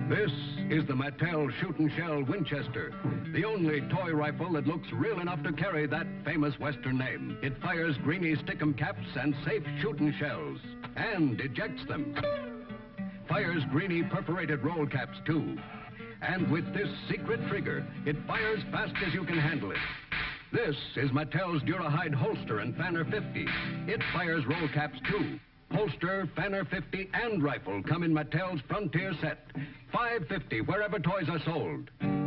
This is the Mattel Shoot and Shell Winchester, the only toy rifle that looks real enough to carry that famous Western name. It fires greeny stick-em caps and safe shooting shells, and ejects them. Fires greeny perforated roll caps, too. And with this secret trigger, it fires fast as you can handle it. This is Mattel's Durahide holster and Fanner 50. It fires roll caps, too. Holster, Fanner 50, and rifle come in Mattel's Frontier set. $5.50 wherever toys are sold.